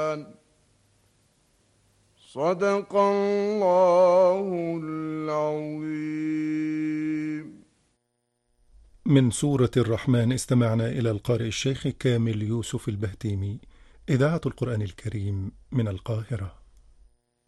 صدق الله العظيم. من سورة الرحمن استمعنا إلى القارئ الشيخ كامل يوسف البهتيمي، إذاعة القرآن الكريم من القاهرة.